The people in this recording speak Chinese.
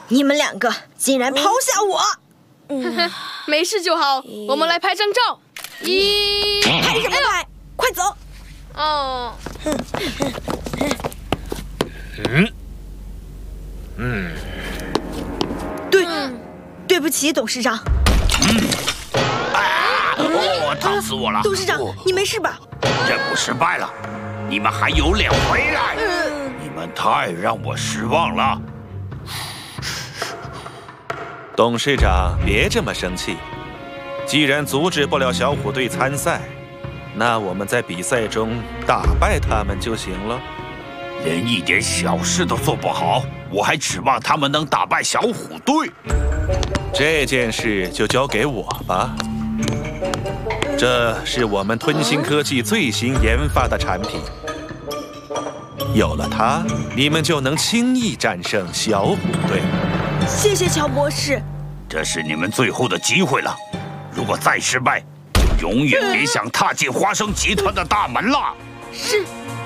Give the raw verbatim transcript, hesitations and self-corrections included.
你们两个竟然抛下我！ 嗯，没事就好。我们来拍张照。一， 拍什么拍？快走！ 哦。 嗯。嗯。 对，对不起，董事长。 嗯。啊！哦，烫死我了！ 董事长，你没事吧？ 任务失败了，你们还有脸回来？你们太让我失望了。 董事长，别这么生气。既然阻止不了小虎队参赛，那我们在比赛中打败他们就行了。 连一点小事都做不好，我还指望他们能打败小虎队？ 这件事就交给我吧。这是我们吞星科技最新研发的产品，有了它，你们就能轻易战胜小虎队。 谢谢乔博士。 这是你们最后的机会了，如果再失败，就永远别想踏进花生集团的大门了。 是。